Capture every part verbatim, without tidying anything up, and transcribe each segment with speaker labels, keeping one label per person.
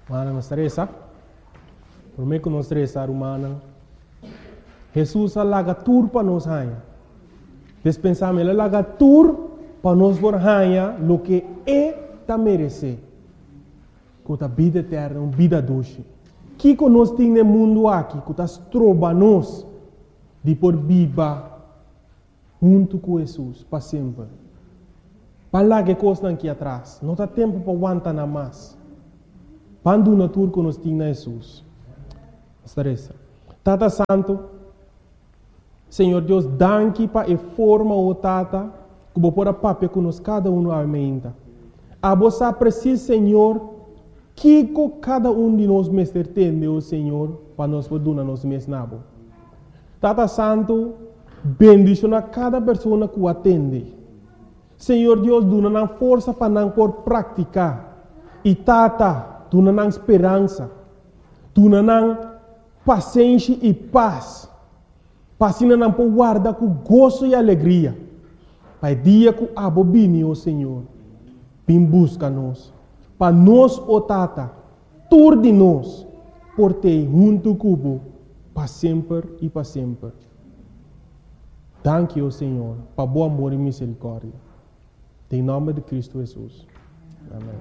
Speaker 1: Mana nos stressa. Por mim que nos stressa, humana. Jesus alaga tur para nos hanha. Despensamos ele alaga tur para nos por hanha lo que é ta merece. Com a vida eterna, uma vida doce. Que que nós temos no mundo aqui, que nós trobamos de por viva junto com Jesus para sempre. Para lá que coisa aqui atrás, não há tempo para aguentar nada mais. Quando na tur que nós temos Jesus. Estressa. Tata Santo, Senhor Deus, danke para a forma o Tata, que vou pôr a papel que nós cada um aumenta. A você precisa, Senhor, que cada um de nós mestre tem, o Senhor, para nós poder nos mesnabo. Tata Santo, bendicionar cada pessoa que o atende. Senhor Deus, dona força para não por praticar. E Tata, dona esperança. Dona paciência e paz. Para não por guardar com gozo e alegria. Para o dia que abobine, o Senhor, vem busca-nos. Para nós, o Tata, tur de nós, por ter junto cubo, para sempre e para sempre. Danke, o Senhor, para bom amor e misericórdia. Em nome de Cristo Jesus. Amém.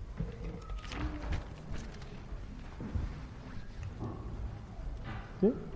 Speaker 1: Sim?